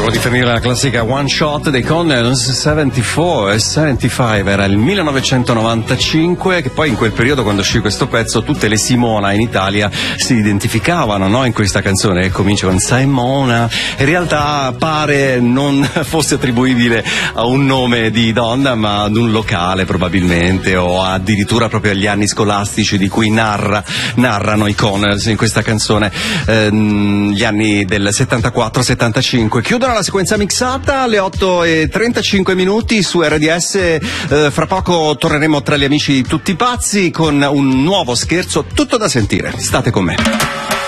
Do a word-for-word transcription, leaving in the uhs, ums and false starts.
Prima di finire la classica One Shot dei Connells, settantaquattro e settantacinque, era il millenovecentonovantacinque, che poi in quel periodo, quando uscì questo pezzo, tutte le Simona in Italia si identificavano, no? In questa canzone che comincia con Simona. In realtà pare non fosse attribuibile a un nome di donna, ma ad un locale probabilmente, o addirittura proprio agli anni scolastici di cui narra, narrano i Connells in questa canzone, ehm, gli anni del settantaquattro settantacinque. Chiudono la sequenza mixata alle otto e trentacinque minuti su R D S. Eh, fra poco torneremo tra gli amici tutti pazzi con un nuovo scherzo tutto da sentire. State con me.